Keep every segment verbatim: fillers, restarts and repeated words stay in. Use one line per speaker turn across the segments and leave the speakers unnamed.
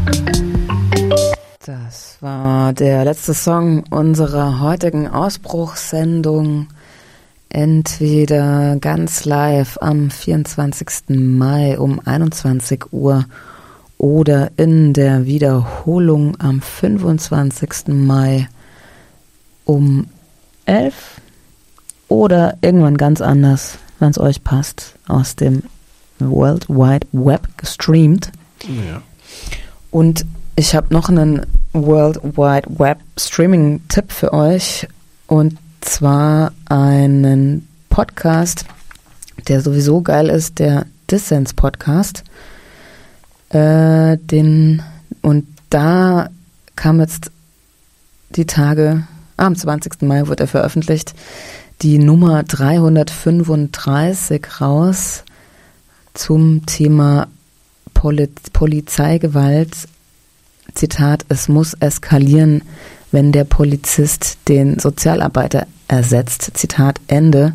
Das war der letzte Song unserer heutigen Ausbruchssendung. Entweder ganz live am vierundzwanzigsten Mai um einundzwanzig Uhr oder in der Wiederholung am fünfundzwanzigsten Mai um elf oder irgendwann ganz anders, wenn es euch passt, aus dem World Wide Web gestreamt.
Ja.
Und ich habe noch einen World Wide Web Streaming-Tipp für euch, und zwar einen Podcast, der sowieso geil ist, der Dissens Podcast. Äh, den, und da kam jetzt die Tage, am zwanzigsten Mai wurde er veröffentlicht, die Nummer dreihundertfünfunddreißig raus zum Thema Poli- Polizeigewalt. Zitat: Es muss eskalieren, wenn der Polizist den Sozialarbeiter ersetzt. Zitat Ende.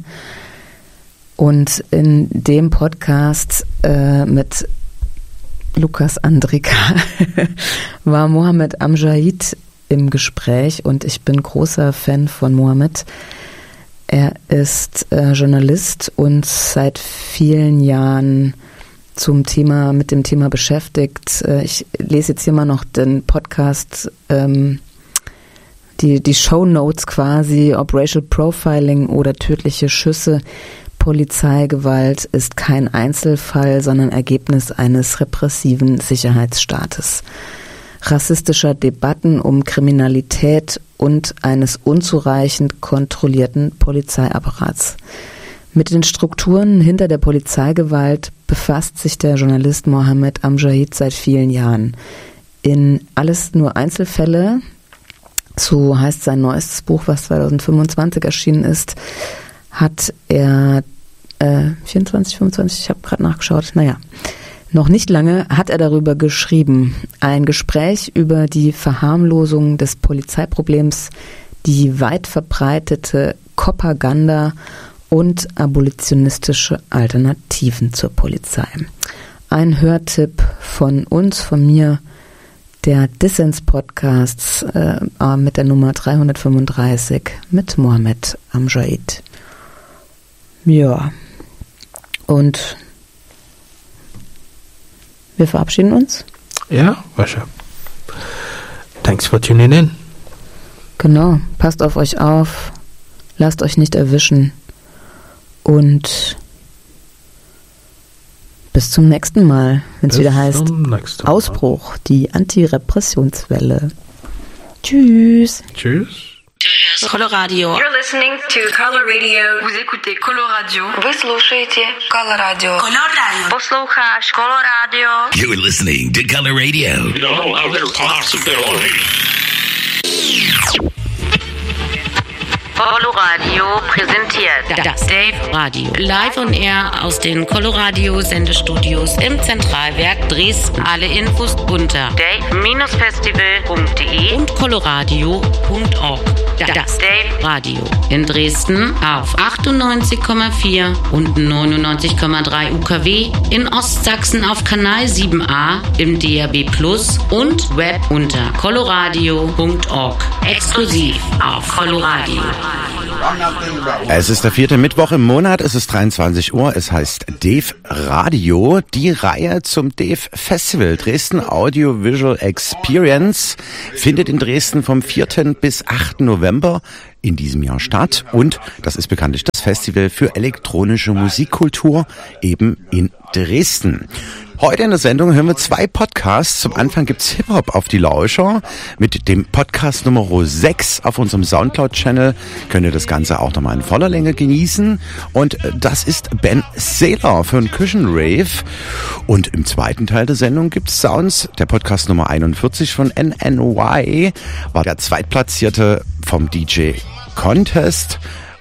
Und in dem Podcast äh, mit Lukas Andrika war Mohammed Amjahid im Gespräch, und ich bin großer Fan von Mohammed. Er ist äh, Journalist und seit vielen Jahren zum Thema, mit dem Thema beschäftigt. Äh, ich lese jetzt hier mal noch den Podcast, ähm, die, die Shownotes quasi, ob Racial Profiling oder tödliche Schüsse. Polizeigewalt ist kein Einzelfall, sondern Ergebnis eines repressiven Sicherheitsstaates, rassistischer Debatten um Kriminalität und eines unzureichend kontrollierten Polizeiapparats. Mit den Strukturen hinter der Polizeigewalt befasst sich der Journalist Mohammed Amjahid seit vielen Jahren. In Alles nur Einzelfälle, so heißt sein neuestes Buch, was zweitausendfünfundzwanzig erschienen ist, hat er äh, vierundzwanzig, fünfundzwanzig, ich habe gerade nachgeschaut, naja, noch nicht lange hat er darüber geschrieben. Ein Gespräch über die Verharmlosung des Polizeiproblems, die weit verbreitete Propaganda und abolitionistische Alternativen zur Polizei. Ein Hörtipp von uns, von mir, der Dissens Podcasts äh, mit der Nummer dreihundertfünfunddreißig mit Mohammed Amjahid. Ja, und wir verabschieden uns.
Ja, Wascha. Thanks for tuning in.
Genau, passt auf euch auf, lasst euch nicht erwischen und bis zum nächsten Mal, wenn es wieder heißt Ausbruch, die Antirepressionswelle. Tschüss.
Tschüss.
Coloradio.
You're listening to Color Radio.
Vous écoutez Coloradio.
Вы слушаете Color Radio.
Coloradio.
Послушаешь Color Radio.
You're listening to Color Radio.
No other possibility.
Coloradio präsentiert
Das Dave Radio. Live on Air aus den Coloradio Sendestudios im Zentralwerk Dresden. Alle Infos unter
dave festival punkt de
und coloradio punkt org. Das Dave Radio in Dresden auf achtundneunzig Komma vier und neunundneunzig Komma drei U K W, in Ostsachsen auf Kanal sieben a, im D A B Plus und Web unter coloradio punkt org. Exklusiv auf Coloradio.
Es ist der vierte Mittwoch im Monat, es ist dreiundzwanzig Uhr, es heißt Dave Radio, die Reihe zum Dave Festival. Dresden Audiovisual Experience findet in Dresden vom vierten bis achten November in diesem Jahr statt, und das ist bekanntlich das Festival für elektronische Musikkultur eben in Dresden. Heute in der Sendung hören wir zwei Podcasts. Zum Anfang gibt's Hip-Hop auf die Lauscher. Mit dem Podcast Nummer sechs auf unserem Soundcloud-Channel könnt ihr das Ganze auch nochmal in voller Länge genießen. Und das ist Ben Saylor für einen Küchenrave. Und im zweiten Teil der Sendung gibt's Sounds. Der Podcast Nummer einundvierzig von N N Y war der Zweitplatzierte vom D J Contest.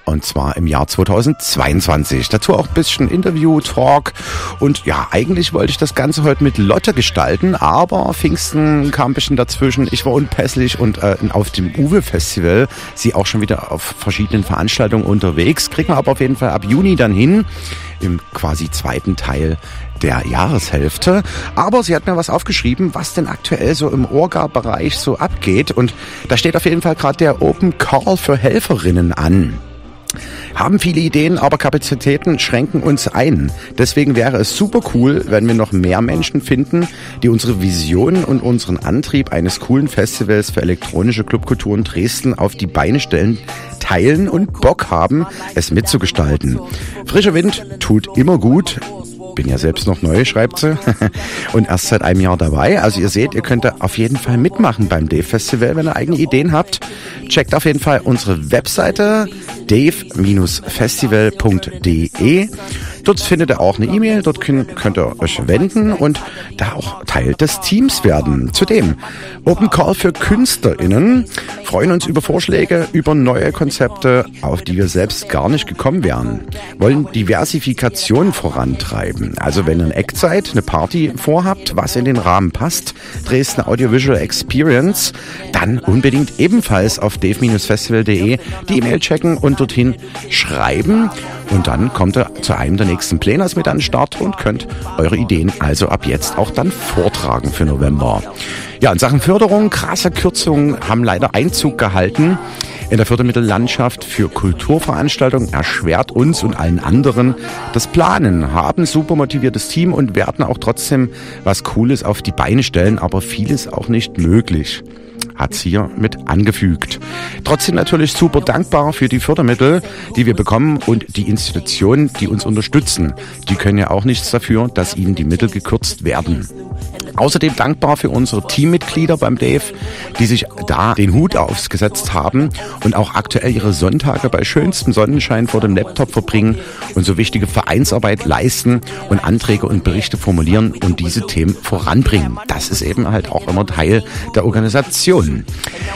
Und zwar im Jahr zweitausendzweiundzwanzig. Dazu auch ein bisschen Interview, Talk. Und ja, eigentlich wollte ich das Ganze heute mit Lotte gestalten, aber Pfingsten kam ein bisschen dazwischen. Ich war unpässlich und äh, auf dem Uwe-Festival, sie auch schon wieder auf verschiedenen Veranstaltungen unterwegs. Kriegen wir aber auf jeden Fall ab Juni dann hin, im quasi zweiten Teil der Jahreshälfte. Aber sie hat mir was aufgeschrieben, was denn aktuell so im Orga-Bereich so abgeht. Und da steht auf jeden Fall gerade der Open Call für Helferinnen an. Haben viele Ideen, aber Kapazitäten schränken uns ein. Deswegen wäre es super cool, wenn wir noch mehr Menschen finden, die unsere Vision und unseren Antrieb eines coolen Festivals für elektronische Clubkultur in Dresden auf die Beine stellen, teilen und Bock haben, es mitzugestalten. Frischer Wind tut immer gut. Bin ja selbst noch neu, schreibt sie, und erst seit einem Jahr dabei. Also ihr seht, ihr könnt da auf jeden Fall mitmachen beim Dave Festival, wenn ihr eigene Ideen habt. Checkt auf jeden Fall unsere Webseite dave festival punkt de. Dort findet ihr auch eine E-Mail, dort könnt ihr euch wenden und da auch Teil des Teams werden. Zudem Open Call für KünstlerInnen, freuen uns über Vorschläge, über neue Konzepte, auf die wir selbst gar nicht gekommen wären. Wollen Diversifikation vorantreiben. Also wenn ihr ein Act seid, eine Party vorhabt, was in den Rahmen passt, Dresden Audiovisual Experience, dann unbedingt ebenfalls auf dave festival punkt de die E-Mail checken und dorthin schreiben. Und dann kommt ihr zu einem der nächsten Pläne mit an den Start und könnt eure Ideen also ab jetzt auch dann vortragen für November. Ja, in Sachen Förderung, krasse Kürzungen haben leider Einzug gehalten in der Fördermittellandschaft für Kulturveranstaltungen, erschwert uns und allen anderen das Planen, haben ein super motiviertes Team und werden auch trotzdem was Cooles auf die Beine stellen, aber vieles auch nicht möglich. Hat's hier mit angefügt. Trotzdem natürlich super dankbar für die Fördermittel, die wir bekommen und die Institutionen, die uns unterstützen. Die können ja auch nichts dafür, dass ihnen die Mittel gekürzt werden. Außerdem dankbar für unsere Teammitglieder beim Dave, die sich da den Hut aufgesetzt haben und auch aktuell ihre Sonntage bei schönstem Sonnenschein vor dem Laptop verbringen und so wichtige Vereinsarbeit leisten und Anträge und Berichte formulieren und diese Themen voranbringen. Das ist eben halt auch immer Teil der Organisation.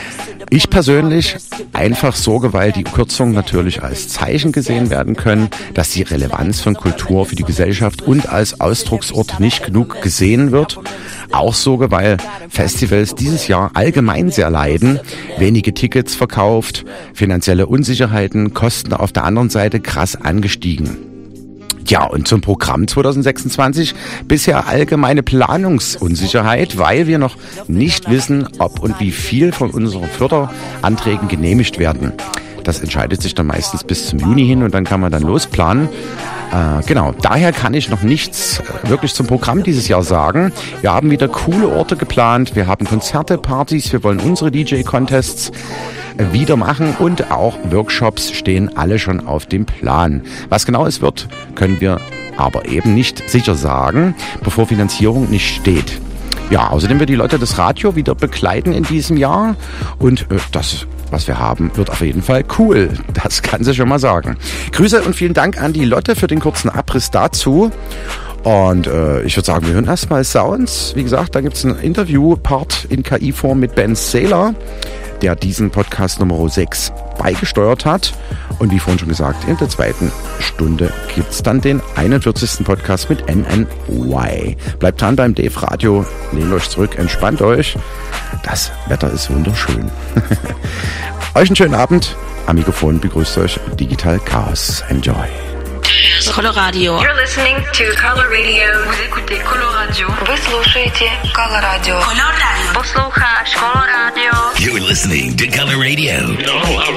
Ich persönlich einfach sorge, weil die Kürzungen natürlich als Zeichen gesehen werden können, dass die Relevanz von Kultur für die Gesellschaft und als Ausdrucksort nicht genug gesehen wird. Auch sorge, weil Festivals dieses Jahr allgemein sehr leiden, wenige Tickets verkauft, finanzielle Unsicherheiten, Kosten auf der anderen Seite krass angestiegen. Ja, und zum Programm zwanzig sechsundzwanzig bisher allgemeine Planungsunsicherheit, weil wir noch nicht wissen, ob und wie viel von unseren Förderanträgen genehmigt werden. Das entscheidet sich dann meistens bis zum Juni hin und dann kann man dann losplanen. Äh, genau, daher kann ich noch nichts wirklich zum Programm dieses Jahr sagen. Wir haben wieder coole Orte geplant, wir haben Konzerte, Partys, wir wollen unsere D J-Contests wieder machen und auch Workshops stehen alle schon auf dem Plan. Was genau es wird, können wir aber eben nicht sicher sagen, bevor Finanzierung nicht steht. Ja, außerdem wird die Leute das Radio wieder begleiten in diesem Jahr und äh, das, was wir haben, wird auf jeden Fall cool. Das kann sie schon mal sagen. Grüße und vielen Dank an die Lotte für den kurzen Abriss dazu. Und äh, ich würde sagen, wir hören erstmal Sounds. Wie gesagt, da gibt es einen Interview-Part in K I-Form mit Ben Saylor, der diesen Podcast Nummer sechs beigesteuert hat. Und wie vorhin schon gesagt, in der zweiten Stunde gibt's dann den einundvierzigsten Podcast mit N N Y. Bleibt dran beim Dave Radio, lehnt euch zurück, entspannt euch. Das Wetter ist wunderschön. Euch einen schönen Abend. Am Mikrofon begrüßt euch Digital Chaos. Enjoy.
Coloradio. You're listening to Color Radio. Vous écoutez Coloradio. Вы слушаете Coloradio. Coloradio. Послухаешь Coloradio.
You're listening to Color Radio.
No, I'm